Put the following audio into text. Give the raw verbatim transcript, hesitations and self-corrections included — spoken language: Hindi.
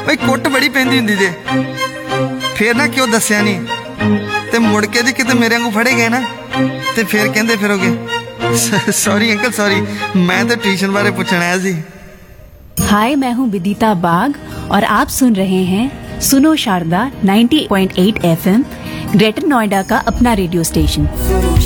ਬਈ ਕੁੱਟ ਬੜੀ ਪੈਂਦੀ ਹੁੰਦੀ ਜੇ, ਫਿਰ ਨਾ ਕਿਉਂ ਦੱਸਿਆ ਨਹੀਂ, ਤੇ ਮੁੜ ਕੇ ਜੇ ਕਿਤੇ ਮੇਰੇ ਵਾਂਗੂ ਫੜੇ ਗਏ ਨਾ ਤੇ ਫਿਰ ਕਹਿੰਦੇ ਫਿਰੋਗੇ सॉरी अंकल सॉरी, मैं तो ट्यूशन बारे पूछना आया जी। हाय, मैं हूँ विदिता बाग और आप सुन रहे हैं सुनो शारदा नब्बे पॉइंट आठ एफएम, ग्रेटर नोएडा का अपना रेडियो स्टेशन।